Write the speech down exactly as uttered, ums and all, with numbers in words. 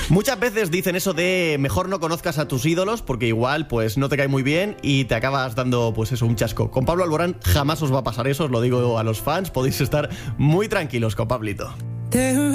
Muchas veces dicen eso de mejor no conozcas a tus ídolos porque igual pues no te cae muy bien y te acabas dando pues eso, un chasco. Con Pablo Alborán jamás os va a pasar eso, os lo digo a los fans, podéis estar muy tranquilos con Pablito.